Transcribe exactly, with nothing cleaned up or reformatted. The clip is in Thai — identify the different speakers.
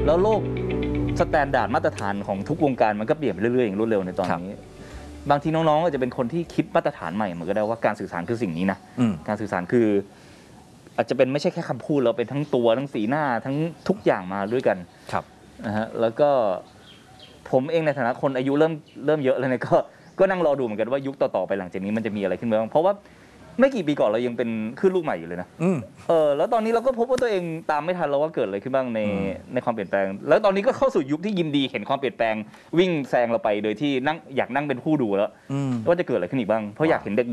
Speaker 1: แล้วโลกสแตนดาร์ดมาตรฐานของทุกวงการมันก็เปลี่ยนไปเรื่อยๆอย่างรวดเร็วในตอนนี้บางทีน้องๆอาจจะเป็นคนที่คิดมาตรฐานใหม่เหมือนกันได้ว่าการสื่อสารคือสิ่งนี้นะการสื่อสารคืออาจจะเป็นไม่ใช่แค่คำพูดเราเป็นทั้งตัวทั้งสีหน้าทั้งทุกอย่างมาด้วยกันนะฮะแล้วก็ผมเองในฐานะคนอายุเริ่มเริ่มเยอะแล้วเนี่ยก็ก็นั่งรอดูเหมือนกันว่ายุคต่อๆไปหลังจากนี้มันจะมีอะไรขึ้นบ้างเพราะว่าไม่กี่ปีก่อนเรายังเป็นคลื่นลูกใหม่อยู่เลยนะเออแล้วตอนนี้เราก็พบว่าตัวเองตามไม่ทันแล้วว่าเกิดอะไรขึ้นบ้างในในความเปลี่ยนแปลงแล้วตอนนี้ก็เข้าสู่ยุคที่ยินดีเห็นความเปลี่ยนแปลงวิ่งแซงเราไปโดยที่นั่งอยากนั่งเป็นผู้ดูแล้วว่าจะเกิดอะไรขึ้นอีกบ้างเพราะอยากเห็นเด็ก